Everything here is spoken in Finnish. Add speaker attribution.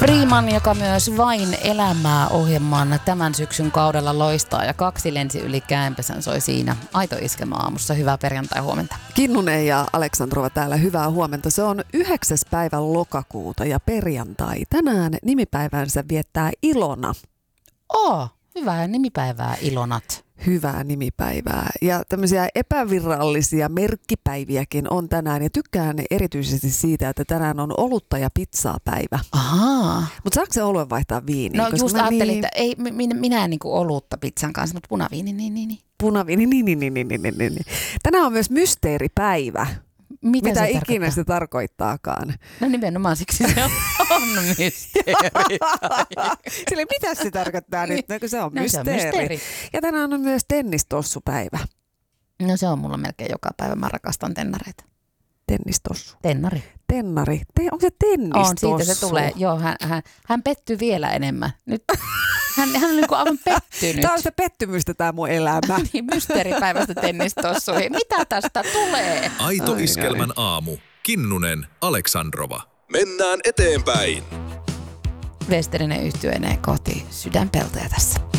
Speaker 1: Freeman, joka myös Vain elämää -ohjelman tämän syksyn kaudella loistaa ja 2 lensi yli käänpesän, soi siinä. Aito Iskelmä aamussa. Hyvää perjantai-huomenta.
Speaker 2: Kinnunen ja Aleksandrova täällä. Hyvää huomenta. Se on 9. päivä lokakuuta ja perjantai. Tänään nimipäivänsä viettää Ilona.
Speaker 1: Hyvää nimipäivää, Ilonat.
Speaker 2: Hyvää nimipäivää. Ja tämmöisiä epävirallisia merkkipäiviäkin on tänään. Ja tykkään erityisesti siitä, että tänään on olutta ja pizzaa päivä.
Speaker 1: Ahaa.
Speaker 2: Mutta saako se oluen vaihtaa viiniin?
Speaker 1: No just ajattelin, että ei, minä en niinku olutta pizzan kanssa, mutta punaviini, niin.
Speaker 2: Punaviini, niin. Tänään on myös mysteeripäivä. Mitä ikinä se tarkoittaakaan.
Speaker 1: No nimenomaan siksi se on mysteeri.
Speaker 2: Sille mitä se tarkoittaa nyt, kun se on mysteeri. Ja tänään on myös tennistossupäivä.
Speaker 1: No se on mulla melkein joka päivä. Mä rakastan tennareita.
Speaker 2: Tennistossu.
Speaker 1: Tennari.
Speaker 2: Onko se tennistossu?
Speaker 1: On, siitä se tulee. Joo, hän pettyy vielä enemmän. Nyt hän on niin kuin aivan pettynyt.
Speaker 2: Tämä on sitä pettymystä tämä mun elämä.
Speaker 1: Niin, mysteeripäivästä tennistossuihin. Mitä tästä tulee?
Speaker 3: Aito Iskelmän aamu. Kinnunen, Aleksandrova. Mennään eteenpäin.
Speaker 1: Westerinen yhtyeineen kohti Sydänpeltoja tässä.